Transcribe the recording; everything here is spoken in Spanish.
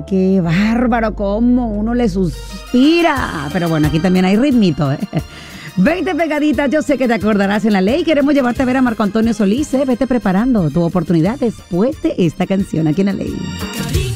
qué bárbaro, cómo uno le suspira. Pero bueno, aquí también hay ritmito, ¿eh? 20 pegaditas, yo sé que te acordarás en la ley. Queremos llevarte a ver a Marco Antonio Solís, ¿eh? Vete preparando tu oportunidad después de esta canción aquí en la ley.